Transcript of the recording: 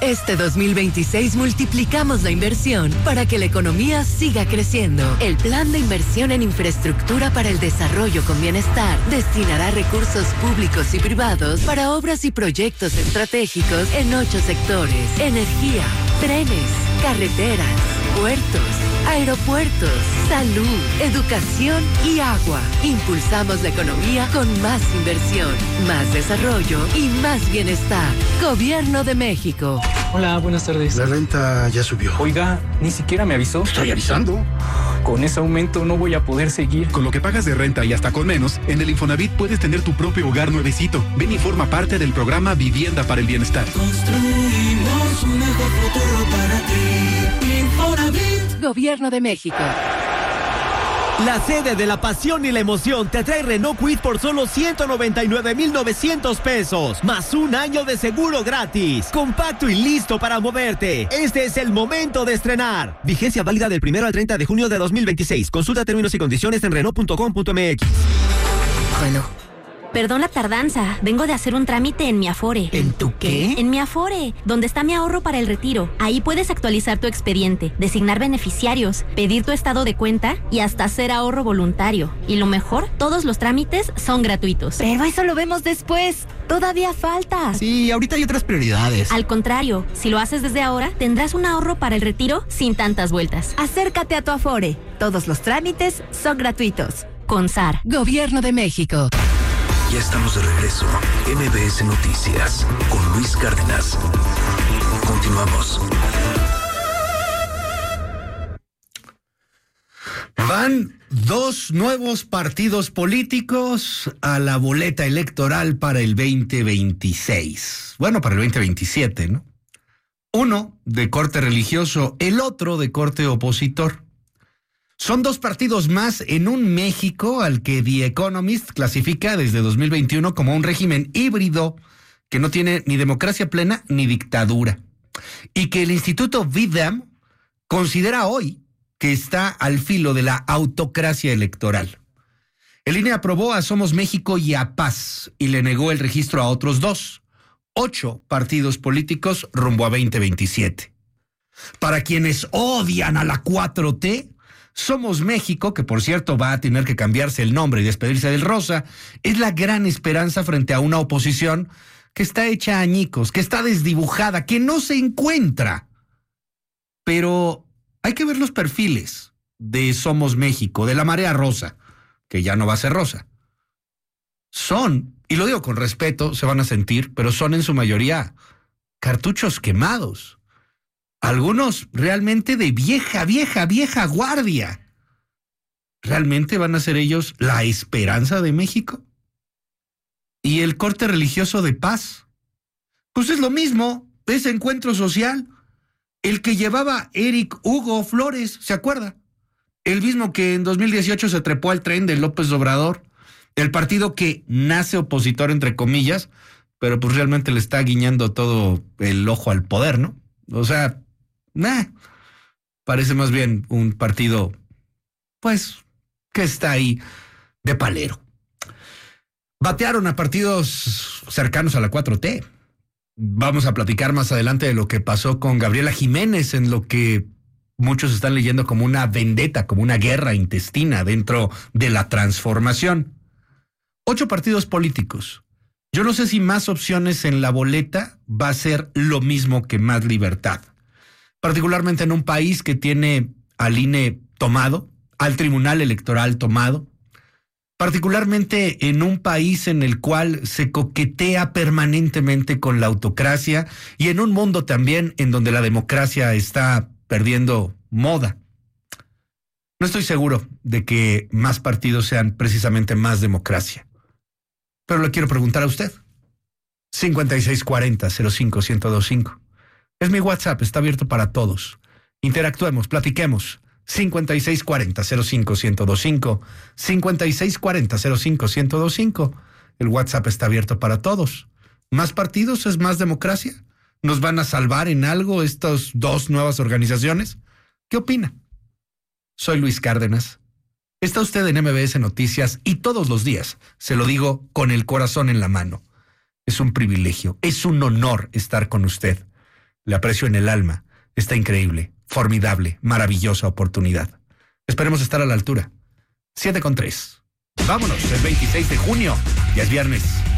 Este 2026 multiplicamos la inversión para que la economía siga creciendo. El Plan de Inversión en Infraestructura para el Desarrollo con Bienestar destinará recursos públicos y privados para obras y proyectos estratégicos en 8 sectores: energía, trenes, carreteras, puertos, aeropuertos, salud, educación y agua. Impulsamos la economía con más inversión, más desarrollo y más bienestar. Gobierno de México. Hola, buenas tardes. La renta ya subió. Oiga, ni siquiera me avisó. Estoy avisando. Con ese aumento no voy a poder seguir. Con lo que pagas de renta y hasta con menos, en el Infonavit puedes tener tu propio hogar nuevecito. Ven y forma parte del programa Vivienda para el Bienestar. Construimos un mejor futuro para ti. Infonavit. Gobierno de México. La sede de la pasión y la emoción te trae Renault Kwid por solo 199,900 pesos, más un año de seguro gratis. Compacto y listo para moverte. Este es el momento de estrenar. Vigencia válida del 1 al 30 de junio de 2026. Consulta términos y condiciones en Renault.com.mx. Bueno. Perdón la tardanza, vengo de hacer un trámite en mi Afore. ¿En tu qué? En mi Afore, donde está mi ahorro para el retiro. Ahí puedes actualizar tu expediente, designar beneficiarios, pedir tu estado de cuenta y hasta hacer ahorro voluntario. Y lo mejor, todos los trámites son gratuitos. Pero eso lo vemos después. Todavía falta. Sí, ahorita hay otras prioridades. Al contrario, si lo haces desde ahora, tendrás un ahorro para el retiro sin tantas vueltas. Acércate a tu Afore. Todos los trámites son gratuitos. CONSAR. Gobierno de México. Ya estamos de regreso. MBS Noticias con Luis Cárdenas. Continuamos. Van 2 nuevos partidos políticos a la boleta electoral para el 2026. Bueno, para el 2027, ¿no? Uno de corte religioso, el otro de corte opositor. Son 2 partidos más en un México al que The Economist clasifica desde 2021 como un régimen híbrido que no tiene ni democracia plena ni dictadura. Y que el Instituto VIDAM considera hoy que está al filo de la autocracia electoral. El INE aprobó a Somos México y a Paz y le negó el registro a otros 8 partidos políticos rumbo a 2027. Para quienes odian a la 4T, Somos México, que por cierto va a tener que cambiarse el nombre y despedirse del rosa, es la gran esperanza frente a una oposición que está hecha añicos, que está desdibujada, que no se encuentra. Pero hay que ver los perfiles de Somos México, de la marea rosa, que ya no va a ser rosa. Son, y lo digo con respeto, se van a sentir, pero son en su mayoría cartuchos quemados. Algunos realmente de vieja guardia. ¿Realmente van a ser ellos la esperanza de México? ¿Y el corte religioso de Paz? Pues es lo mismo, ese encuentro social. El que llevaba Eric Hugo Flores, ¿se acuerda? El mismo que en 2018 se trepó al tren de López Obrador. El partido que nace opositor, entre comillas, pero pues realmente le está guiñando todo el ojo al poder, ¿no? O sea, parece más bien un partido, pues, que está ahí de palero. Batearon a partidos cercanos a la 4T. Vamos a platicar más adelante de lo que pasó con Gabriela Jiménez, en lo que muchos están leyendo como una vendetta, como una guerra intestina dentro de la transformación. 8 partidos políticos. Yo no sé si más opciones en la boleta va a ser lo mismo que más libertad. Particularmente en un país que tiene al INE tomado, al Tribunal Electoral tomado, particularmente en un país en el cual se coquetea permanentemente con la autocracia y en un mundo también en donde la democracia está perdiendo moda. No estoy seguro de que más partidos sean precisamente más democracia. Pero le quiero preguntar a usted. 5640-05-1025. Es mi WhatsApp, está abierto para todos. Interactuemos, platiquemos. 5640-05-1025. 5640-05-1025. El WhatsApp está abierto para todos. ¿Más partidos es más democracia? ¿Nos van a salvar en algo estas 2 nuevas organizaciones? ¿Qué opina? Soy Luis Cárdenas. Está usted en MBS Noticias y todos los días se lo digo con el corazón en la mano. Es un privilegio, es un honor estar con usted. le aprecio en el alma esta increíble, formidable, maravillosa oportunidad. Esperemos estar a la altura. 7:03. Vámonos, el 26 de junio, ya es viernes.